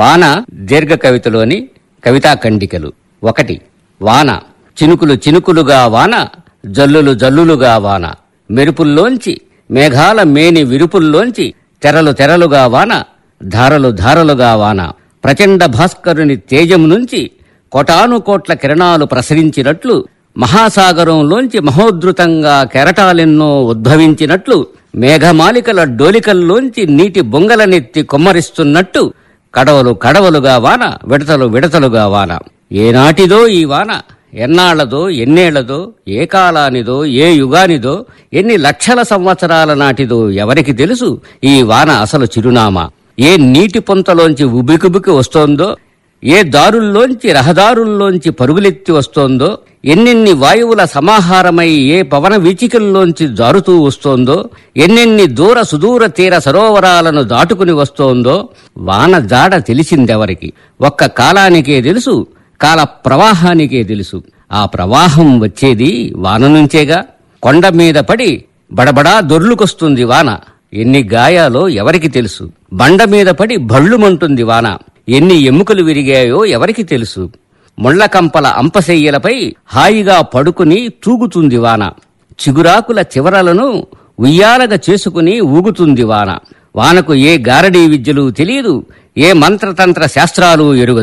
వాన దీర్ఘ కవితలోని కవితా ఖండికలు. 1. వాన. చినుకులు చినుకులుగా వాన, జల్లులు జల్లులుగా వాన, మెరుపుల్లోంచి మేఘాల మేని విరుపుల్లోంచి తెరలు తెరలుగా వాన, ధారలు ధారలుగా వాన, ప్రచండ భాస్కరుని తేజం నుంచి కోటాను కోట్ల కిరణాలు ప్రసరించినట్లు, మహాసాగరంలోంచి మహోద్ధృతంగా కెరటాలెన్నో ఉద్భవించినట్లు, మేఘమాలికల డోలికల్లోంచి నీటి బొంగలనెత్తి కొమ్మరిస్తున్నట్టు, కడవలు కడవలుగా వాన, విడతలు విడతలుగా వాన. ఏనాటిదో ఈ వాన, ఎన్నాళ్లదో ఎన్నేళ్లదో, ఏ కాలానిదో ఏ యుగానిదో, ఎన్ని లక్షల సంవత్సరాల నాటిదో ఎవరికి తెలుసు ఈ వాన అసలు చిరునామా. ఏ నీటి పొంతలోంచి ఉబికుబికి వస్తోందో, ఏ దారుల్లోంచి రహదారుల్లోంచి పరుగులెత్తి వస్తోందో, ఎన్నెన్ని వాయువుల సమాహారమై ఏ పవన వీచికల్లోంచి జారుతూ వస్తోందో, ఎన్నెన్ని దూర సుదూర తీర సరోవరాలను దాటుకుని వస్తోందో, వాన జాడ తెలిసిందెవరికి? ఒక్క కాలానికే తెలుసు, కాల ప్రవాహానికే తెలుసు. ఆ ప్రవాహం వచ్చేది వాన నుంచేగా. కొండ మీద పడి బడబడా దొర్లుకొస్తుంది వాన, ఎన్ని గాయాలో ఎవరికి తెలుసు? బండ మీద పడి భళ్ళుమంటుంది వాన, ఎన్ని ఎముకలు విరిగాయో ఎవరికి తెలుసు? ముళ్లకంపల అంపశయ్యలపై హాయిగా పడుకుని తూగుతుంది వాన, చిగురాకుల చివరలను ఉయ్యాలగా చేసుకుని ఊగుతుంది వాన. వానకు ఏ గారడీ విద్యలు తెలియదు, ఏ మంత్రతంత్ర శాస్త్రాలు ఎరుగదు.